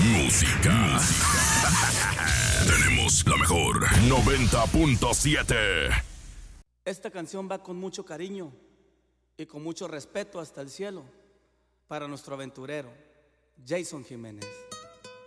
Música. Tenemos la mejor 90.7. Esta canción va con mucho cariño y con mucho respeto hasta el cielo para nuestro aventurero, Jason Jiménez.